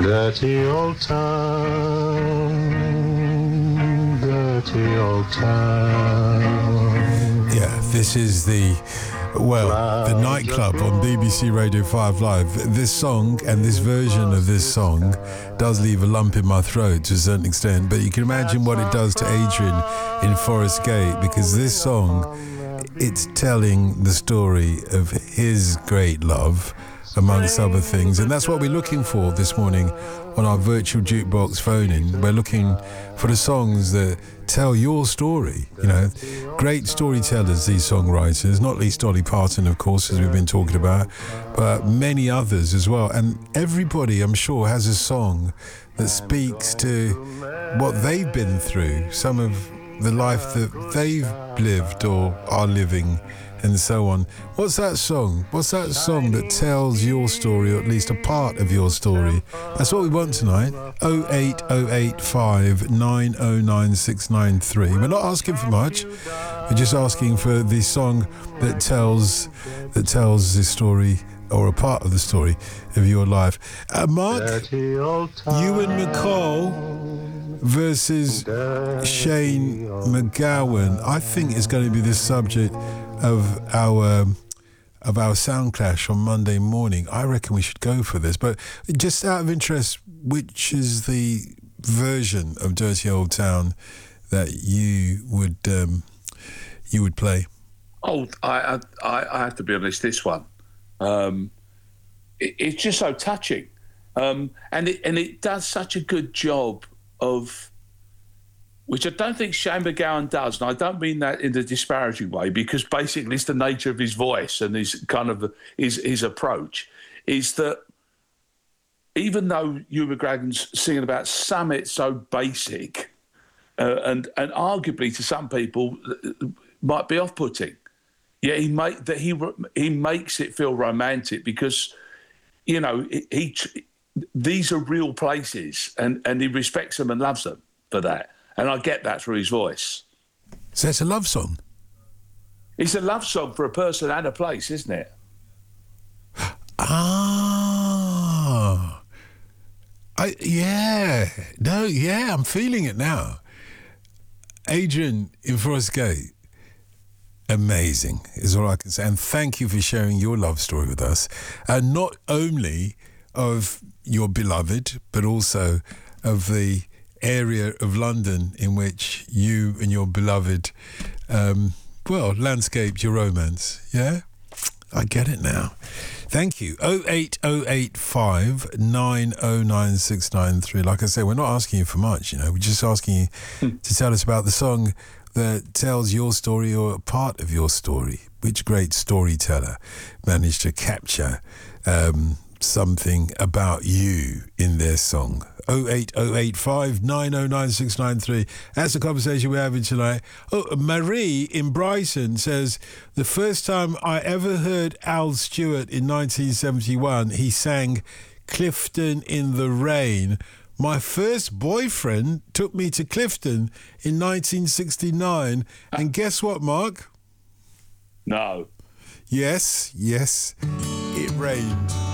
Dirty old town, dirty old town. Yeah, this is the nightclub on BBC Radio 5 Live. This song and this version of this song does leave a lump in my throat to a certain extent, but you can imagine what it does to Adrian in Forest Gate, because this song, it's telling the story of his great love, amongst other things, and that's what we're looking for this morning on our virtual jukebox phone-in. We're looking for the songs that tell your story. You know, great storytellers, these songwriters, not least Dolly Parton, of course, as we've been talking about, but many others as well. And everybody, I'm sure, has a song that speaks to what they've been through, some of the life that they've lived or are living, and so on. What's that song? What's that song that tells your story, or at least a part of your story? That's what we want tonight. 08085 909 693. We're not asking for much. We're just asking for the song that tells the story, or a part of the story of your life. Mark, Ewan McCall versus Shane McGowan, I think is going to be the subject of our sound clash on Monday morning. I reckon we should go for this, but just out of interest, which is the version of Dirty Old Town that you would play? Oh, I have to be honest. This one, it's just so touching, and it does such a good job of, which I don't think Shane McGowan does, and I don't mean that in a disparaging way, because basically it's the nature of his voice and his kind of his approach, is that even though Ewan McGregor's singing about something so basic, and arguably to some people might be off-putting, yeah, he makes it feel romantic, because, you know, these are real places, and he respects them and loves them for that. And I get that through his voice. So it's a love song? It's a love song for a person and a place, isn't it? I'm feeling it now. Adrian in Forest Gate, amazing is all I can say. And thank you for sharing your love story with us. And not only of your beloved, but also of the area of London in which you and your beloved, landscaped your romance. Yeah? I get it now. Thank you. 08085 909 693. Like I say, we're not asking you for much, you know. We're just asking you to tell us about the song that tells your story, or a part of your story. Which great storyteller managed to capture something about you in their song? 08085 909 693. That's the conversation we're having tonight. Oh, Marie in Brighton says, the first time I ever heard Al Stewart in 1971, he sang Clifton in the Rain. My first boyfriend took me to Clifton in 1969. And guess what, Mark? No. Yes, it rained.